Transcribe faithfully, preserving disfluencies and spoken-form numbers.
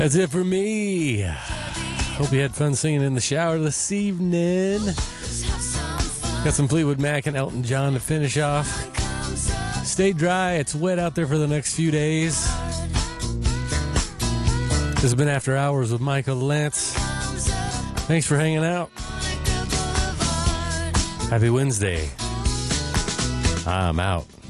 That's it for me. Hope you had fun singing in the shower this evening. Got some Fleetwood Mac and Elton John to finish off. Stay dry. It's wet out there for the next few days. This has been After Hours with Michael Lance. Thanks for hanging out. Happy Wednesday. I'm out.